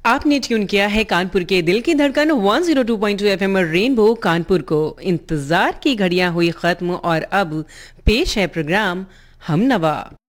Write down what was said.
आपने ट्यून किया है कानपुर के दिल की धड़कन 102.2 एफएम रेनबो कानपुर को। इंतजार की घड़ियां हुई खत्म और अब पेश है प्रोग्राम हम नवा।